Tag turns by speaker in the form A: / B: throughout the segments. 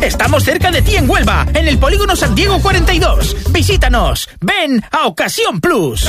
A: Estamos cerca de ti en Huelva, en el Polígono San Diego 42. Visítanos. Ven a Ocasión Plus.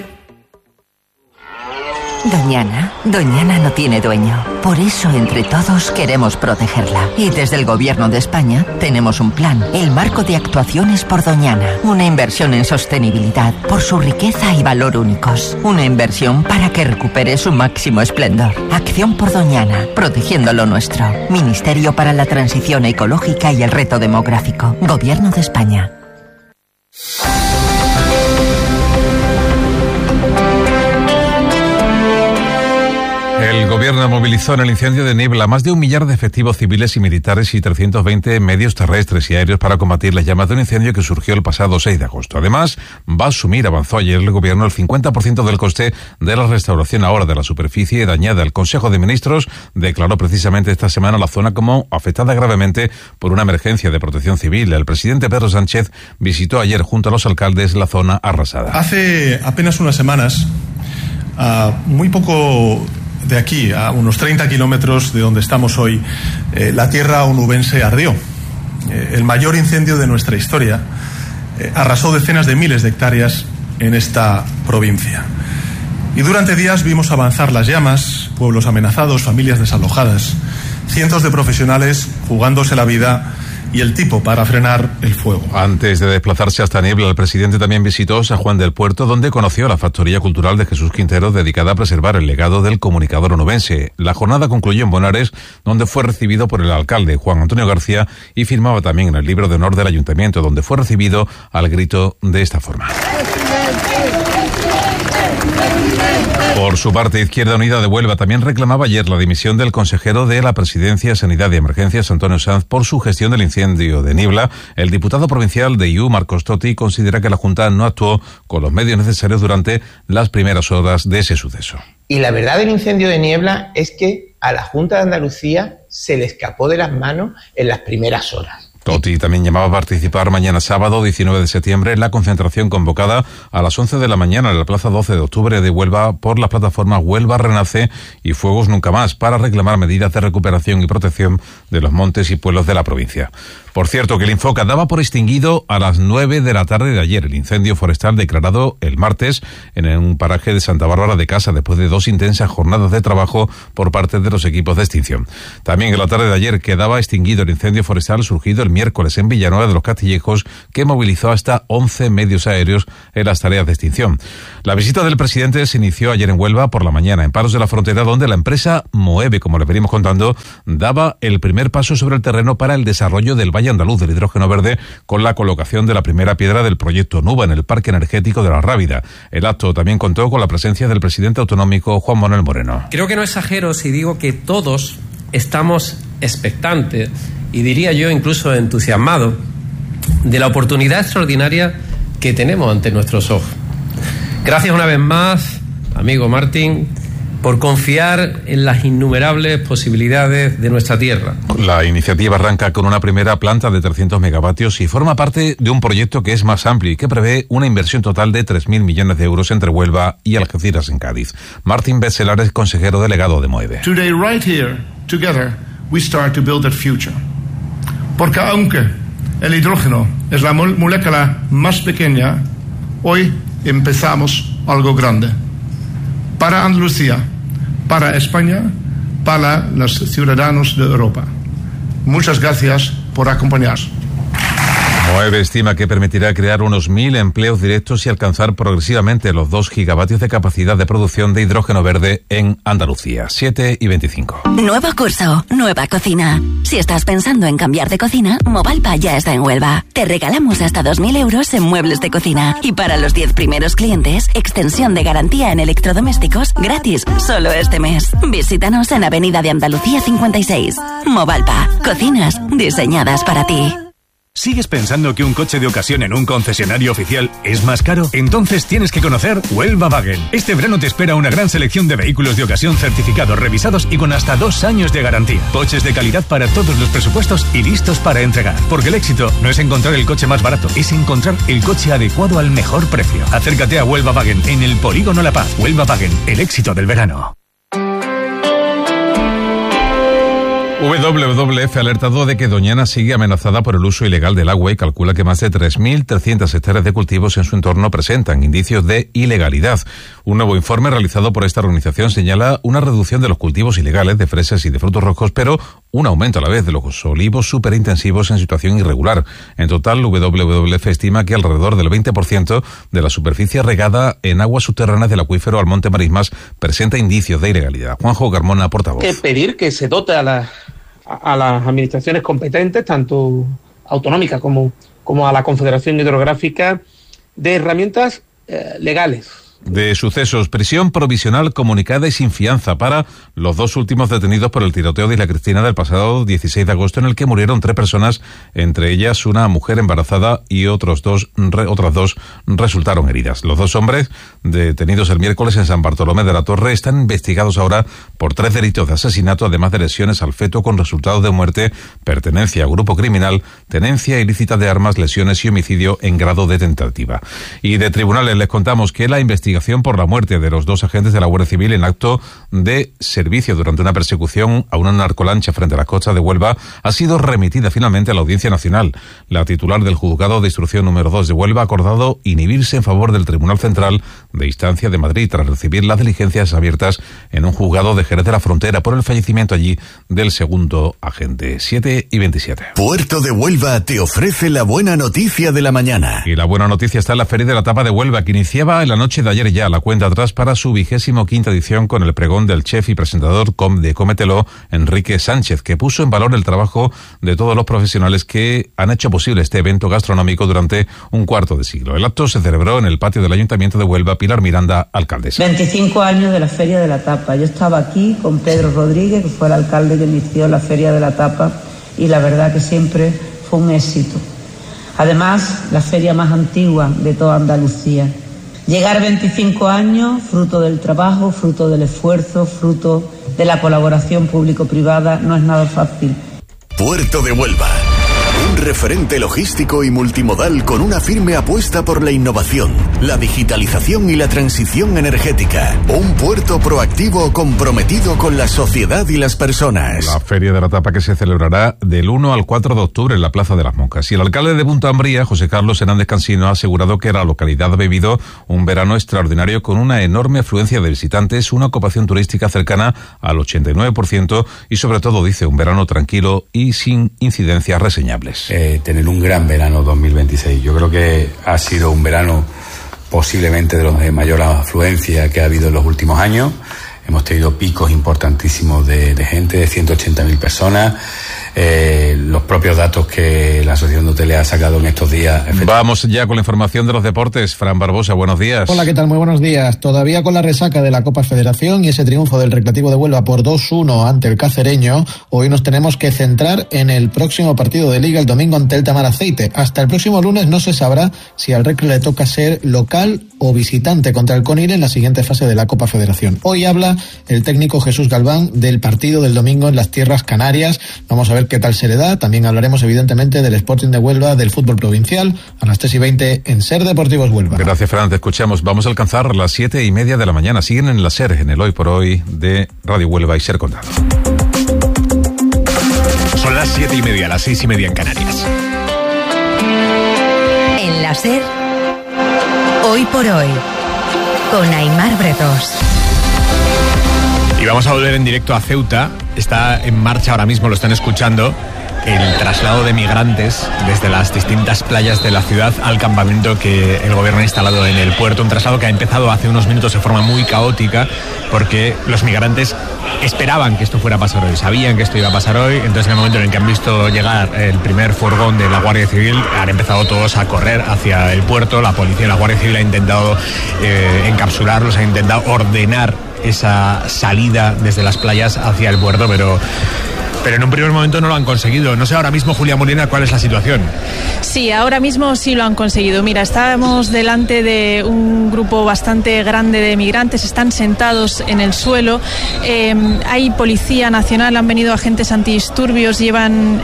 B: Doñana no tiene dueño. Por eso, entre todos, queremos protegerla. Y desde el Gobierno de España tenemos un plan, el Marco de Actuaciones por Doñana. Una inversión en sostenibilidad, por su riqueza y valor únicos. Una inversión para que recupere su máximo esplendor. Acción por Doñana, protegiendo lo nuestro. Ministerio para la Transición Ecológica y el Reto Demográfico. Gobierno de España.
C: El gobierno movilizó en el incendio de Niebla más de 1 millar de efectivos civiles y militares y 320 medios terrestres y aéreos para combatir las llamas de un incendio que surgió el pasado 6 de agosto. Además, va a asumir, avanzó ayer el gobierno, el 50% del coste de la restauración ahora de la superficie dañada. El Consejo de Ministros declaró precisamente esta semana la zona como afectada gravemente por una emergencia de protección civil. El presidente Pedro Sánchez visitó ayer junto a los alcaldes la zona arrasada.
D: Hace apenas unas semanas, muy poco de aquí, a unos 30 kilómetros de donde estamos hoy, la tierra onubense ardió. El mayor incendio de nuestra historia arrasó decenas de miles de hectáreas en esta provincia. Y durante días vimos avanzar las llamas, pueblos amenazados, familias desalojadas, cientos de profesionales jugándose la vida y el tipo para frenar el fuego.
C: Antes de desplazarse hasta Niebla, el presidente también visitó San Juan del Puerto, donde conoció la factoría cultural de Jesús Quintero dedicada a preservar el legado del comunicador onubense. La jornada concluyó en Bonares, donde fue recibido por el alcalde Juan Antonio García y firmaba también en el libro de honor del ayuntamiento, donde fue recibido al grito de esta forma. Por su parte, Izquierda Unida de Huelva también reclamaba ayer la dimisión del consejero de la Presidencia, Sanidad y Emergencias, Antonio Sanz, por su gestión del incendio de Niebla. El diputado provincial de IU, Marcos Totti, considera que la Junta no actuó con los medios necesarios durante las primeras horas de ese suceso.
E: Y la verdad del incendio de Niebla es que a la Junta de Andalucía se le escapó de las manos en las primeras horas.
C: Totti también llamaba a participar mañana sábado 19 de septiembre en la concentración convocada a las 11 de la mañana en la Plaza 12 de Octubre de Huelva por las plataformas Huelva Renace y Fuegos Nunca Más para reclamar medidas de recuperación y protección de los montes y pueblos de la provincia. Por cierto, que el Infoca daba por extinguido a las 9 de la tarde de ayer el incendio forestal declarado el martes en un paraje de Santa Bárbara de Casa después de 2 intensas jornadas de trabajo por parte de los equipos de extinción. También en la tarde de ayer quedaba extinguido el incendio forestal surgido el miércoles en Villanueva de los Castillejos, que movilizó hasta 11 medios aéreos en las tareas de extinción. La visita del presidente se inició ayer en Huelva por la mañana, en Paros de la Frontera, donde la empresa Moeve, como le venimos contando, daba el primer paso sobre el terreno para el desarrollo del Valle Andaluz del hidrógeno verde con la colocación de la primera piedra del proyecto Nuba en el Parque Energético de La Rábida. El acto también contó con la presencia del presidente autonómico Juan Manuel Moreno.
F: Creo que no exagero si digo que todos estamos expectantes y diría yo incluso entusiasmados de la oportunidad extraordinaria que tenemos ante nuestros ojos. Gracias una vez más, amigo Martín, por confiar en las innumerables posibilidades de nuestra tierra.
C: La iniciativa arranca con una primera planta de 300 megavatios y forma parte de un proyecto que es más amplio y que prevé una inversión total de 3.000 millones de euros entre Huelva y Algeciras en Cádiz. Martín Betzelaar es consejero delegado de Moeve.
G: Today, right here, together, we start to build that future. Porque aunque el hidrógeno es la molécula más pequeña, hoy empezamos algo grande. Para Andalucía, para España, para los ciudadanos de Europa. Muchas gracias por acompañarnos.
C: Moeve estima que permitirá crear unos 1.000 empleos directos y alcanzar progresivamente los 2 gigavatios de capacidad de producción de hidrógeno verde en Andalucía. 7:25.
H: Nuevo curso, nueva cocina. Si estás pensando en cambiar de cocina, Movalpa ya está en Huelva. Te regalamos hasta 2.000 euros en muebles de cocina. Y para los 10 primeros clientes, extensión de garantía en electrodomésticos gratis solo este mes. Visítanos en Avenida de Andalucía 56. Movalpa, cocinas diseñadas para ti.
I: ¿Sigues pensando que un coche de ocasión en un concesionario oficial es más caro? Entonces tienes que conocer Huelva Wagen. Este verano te espera una gran selección de vehículos de ocasión certificados, revisados y con hasta 2 años de garantía. Coches de calidad para todos los presupuestos y listos para entregar. Porque el éxito no es encontrar el coche más barato, es encontrar el coche adecuado al mejor precio. Acércate a Huelva Wagen en el Polígono La Paz. Huelva Wagen, el éxito del verano.
C: WWF ha alertado de que Doñana sigue amenazada por el uso ilegal del agua y calcula que más de 3.300 hectáreas de cultivos en su entorno presentan indicios de ilegalidad. Un nuevo informe realizado por esta organización señala una reducción de los cultivos ilegales de fresas y de frutos rojos, pero un aumento a la vez de los olivos superintensivos en situación irregular. En total, WWF estima que alrededor del 20% de la superficie regada en aguas subterráneas del acuífero Almonte Marismas presenta indicios de ilegalidad. Juanjo Carmona, portavoz.
J: Que pedir que se dote a las administraciones competentes, tanto autonómicas como a la Confederación Hidrográfica, de herramientas legales.
C: De sucesos, prisión provisional comunicada y sin fianza para los dos últimos detenidos por el tiroteo de Isla Cristina del pasado 16 de agosto, en el que murieron 3 personas, entre ellas una mujer embarazada, y otras dos resultaron heridas. Los 2 hombres detenidos el miércoles en San Bartolomé de la Torre están investigados ahora por 3 delitos de asesinato, además de lesiones al feto con resultado de muerte, pertenencia a grupo criminal, tenencia ilícita de armas, lesiones y homicidio en grado de tentativa. Y de tribunales les contamos que la investigación por la muerte de los 2 agentes de la Guardia Civil en acto de servicio durante una persecución a una narcolancha frente a las costas de Huelva ha sido remitida finalmente a la Audiencia Nacional. La titular del Juzgado de Instrucción número 2 de Huelva ha acordado inhibirse en favor del Tribunal Central de Instancia de Madrid tras recibir las diligencias abiertas en un juzgado de Jerez de la Frontera por el fallecimiento allí del segundo agente. 7:27.
K: Puerto de Huelva te ofrece la buena noticia de la mañana.
C: Y la buena noticia está en la Feria de la Tapa de Huelva, que iniciaba en la noche de ayer ya la cuenta atrás para su 25ª edición con el pregón del chef y presentador de Cómetelo, Enrique Sánchez, que puso en valor el trabajo de todos los profesionales que han hecho posible este evento gastronómico durante un cuarto de siglo. El acto se celebró en el patio del Ayuntamiento de Huelva. Pilar Miranda, alcaldesa.
L: 25 años de la Feria de la Tapa. Yo estaba aquí con Pedro Rodríguez, que fue el alcalde que inició la Feria de la Tapa, y la verdad que siempre fue un éxito. Además, la feria más antigua de toda Andalucía. Llegar 25 años, fruto del trabajo, fruto del esfuerzo, fruto de la colaboración público-privada, no es nada fácil.
K: Puerto de Huelva, un referente logístico y multimodal con una firme apuesta por la innovación, la digitalización y la transición energética. Un puerto proactivo comprometido con la sociedad y las personas.
C: La Feria de la Tapa, que se celebrará del 1 al 4 de octubre en la Plaza de las Monjas. Y el alcalde de Punta Umbría, José Carlos Hernández Cansino, ha asegurado que la localidad ha vivido un verano extraordinario con una enorme afluencia de visitantes, una ocupación turística cercana al 89% y, sobre todo, dice, un verano tranquilo y sin incidencias reseñables.
M: Tener un gran verano 2026. Yo creo que ha sido un verano posiblemente de los de mayor afluencia que ha habido en los últimos años. Hemos tenido picos importantísimos de gente, de 180.000 personas. Los propios datos que la Asociación de Hoteles ha sacado en estos días.
C: Vamos ya con la información de los deportes. Fran Barbosa, buenos días.
N: Hola, ¿qué tal? Muy buenos días. Todavía con la resaca de la Copa Federación y ese triunfo del Recreativo de Huelva por 2-1 ante el Cacereño, hoy nos tenemos que centrar en el próximo partido de Liga el domingo ante el Tamaraceite. Hasta el próximo lunes no se sabrá si al Recre le toca ser local o visitante contra el Conil en la siguiente fase de la Copa Federación. Hoy habla el técnico Jesús Galván del partido del domingo en las Tierras Canarias. Vamos a ver qué tal se le da. También hablaremos evidentemente del Sporting de Huelva, del fútbol provincial, a las 3:20 en SER Deportivos Huelva.
C: Gracias, Fran, te escuchamos. Vamos a alcanzar las 7:30 de la mañana. Siguen en la SER, en el Hoy por Hoy de Radio Huelva y SER Condado.
I: Son las 7:30, las 6:30 en Canarias.
O: En la SER, Hoy por Hoy, con Aimar Bretos.
I: Y vamos a volver en directo a Ceuta. Está en marcha ahora mismo, lo están escuchando, el traslado de migrantes desde las distintas playas de la ciudad al campamento que el gobierno ha instalado en el puerto. Un traslado que ha empezado hace unos minutos de forma muy caótica, porque los migrantes esperaban que esto fuera a pasar hoy, sabían que esto iba a pasar hoy. Entonces, en el momento en el que han visto llegar el primer furgón de la Guardia Civil, han empezado todos a correr hacia el puerto. La policía y la Guardia Civil ha intentado encapsularlos, ha intentado ordenar esa salida desde las playas hacia el puerto, pero en un primer momento no lo han conseguido. No sé ahora mismo, Julia Molina, cuál es la situación.
P: Sí, ahora mismo sí lo han conseguido. Mira, estábamos delante de un grupo bastante grande de migrantes, están sentados en el suelo. Hay policía nacional, han venido agentes antidisturbios, llevan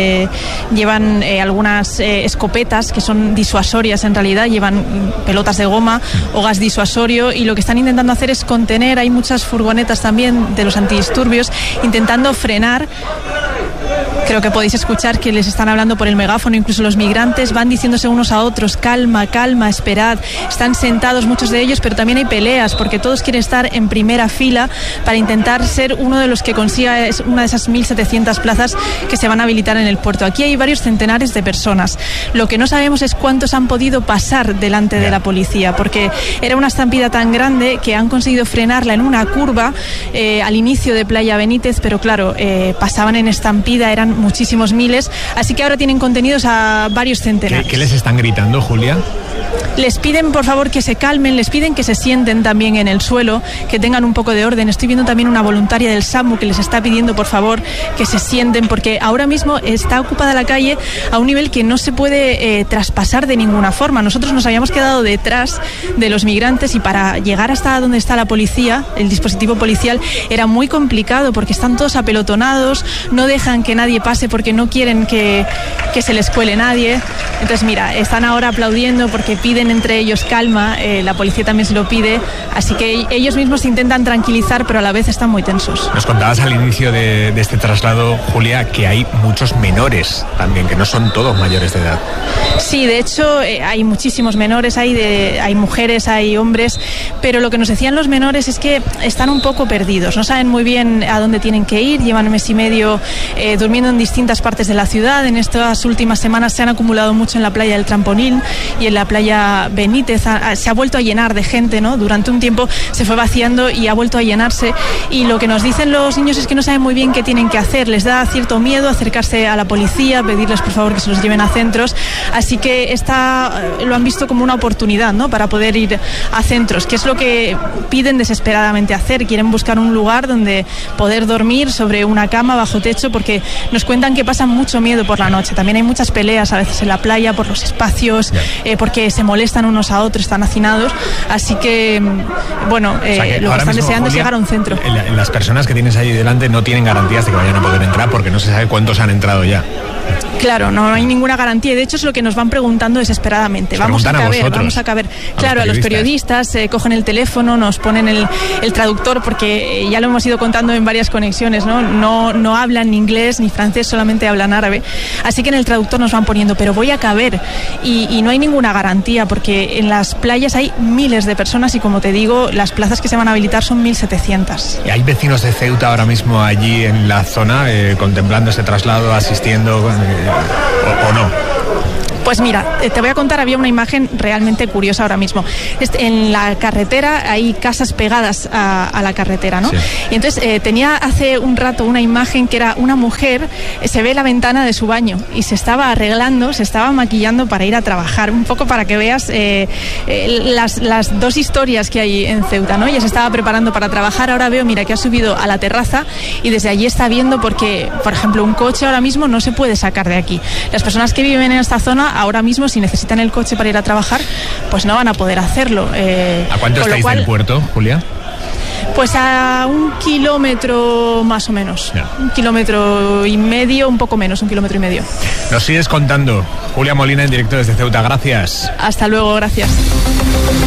P: algunas escopetas que son disuasorias en realidad, llevan pelotas de goma o gas disuasorio, y lo que están intentando hacer es contener. Hay muchas furgonetas también de los antidisturbios intentando frenar Creo que podéis escuchar que les están hablando por el megáfono, incluso los migrantes van diciéndose unos a otros: calma, calma, esperad. Están sentados muchos de ellos, pero también hay peleas porque todos quieren estar en primera fila para intentar ser uno de los que consiga una de esas 1.700 plazas que se van a habilitar en el puerto. Aquí hay varios centenares de personas. Lo que no sabemos es cuántos han podido pasar delante de la policía, porque era una estampida tan grande que han conseguido frenarla en una curva al inicio de Playa Benítez, pero claro, pasaban en estampida, eran muchísimos miles, así que ahora tienen contenidos a varios centenares.
Q: ¿Qué les están gritando, Julia?
P: Les piden por favor que se calmen, les piden que se sienten también en el suelo, que tengan un poco de orden. Estoy viendo también una voluntaria del SAMU que les está pidiendo por favor que se sienten, porque ahora mismo está ocupada la calle a un nivel que no se puede traspasar de ninguna forma. Nosotros nos habíamos quedado detrás de los migrantes y para llegar hasta donde está la policía, el dispositivo policial, era muy complicado porque están todos apelotonados, no dejan que nadie pase porque no quieren que se les cuele nadie. Entonces mira, están ahora aplaudiendo porque piden entre ellos calma, la policía también se lo pide, así que ellos mismos se intentan tranquilizar, pero a la vez están muy tensos.
Q: Nos contabas al inicio de este traslado, Julia, que hay muchos menores también, que no son todos mayores de edad.
P: Sí, de hecho hay muchísimos menores, hay mujeres, hay hombres, pero lo que nos decían los menores es que están un poco perdidos, no saben muy bien a dónde tienen que ir, llevan un mes y medio durmiendo en distintas partes de la ciudad. En estas últimas semanas se han acumulado mucho en la playa del Trampolín y en la playa Benítez, se ha vuelto a llenar de gente, ¿no? Durante un tiempo se fue vaciando y ha vuelto a llenarse, y lo que nos dicen los niños es que no saben muy bien qué tienen que hacer, les da cierto miedo acercarse a la policía, pedirles por favor que se los lleven a centros, así que lo han visto como una oportunidad, ¿no? Para poder ir a centros, que es lo que piden desesperadamente hacer. Quieren buscar un lugar donde poder dormir sobre una cama bajo techo, porque nos cuentan que pasan mucho miedo por la noche. También hay muchas peleas a veces en la playa por los espacios, porque se molestan unos a otros, están hacinados, así que bueno, lo que están deseando es llegar a un centro.
Q: Las personas que tienes ahí delante no tienen garantías de que vayan a poder entrar porque no se sabe cuántos han entrado ya.
P: Claro, no hay ninguna garantía, y de hecho es lo que nos van preguntando desesperadamente. Vamos a caber. Claro, a los periodistas cogen el teléfono, nos ponen el traductor, porque ya lo hemos ido contando en varias conexiones, no hablan ni inglés ni francés, solamente hablan árabe, así que en el traductor nos van poniendo, pero voy a caber, y no hay ninguna garantía porque en las playas hay miles de personas y, como te digo, las plazas que se van a habilitar son 1.700.
Q: ¿Hay vecinos de Ceuta ahora mismo allí en la zona contemplando ese traslado, asistiendo o no?
P: Pues mira, te voy a contar, había una imagen realmente curiosa ahora mismo. En la carretera hay casas pegadas a la carretera, ¿no? Sí. Y entonces tenía hace un rato una imagen que era una mujer, se ve la ventana de su baño y se estaba arreglando, se estaba maquillando para ir a trabajar, un poco para que veas las dos historias que hay en Ceuta, ¿no? Ella se estaba preparando para trabajar, ahora veo, mira, que ha subido a la terraza y desde allí está viendo, porque, por ejemplo, un coche ahora mismo no se puede sacar de aquí. Las personas que viven en esta zona ahora mismo, si necesitan el coche para ir a trabajar, pues no van a poder hacerlo.
Q: ¿A cuánto estáis del puerto, Julia?
P: Pues a 1 kilómetro más o menos. Yeah. 1,5 kilómetros, un poco menos, 1,5 kilómetros.
Q: Nos sigues contando. Julia Molina, en directo desde Ceuta. Gracias.
P: Hasta luego, gracias.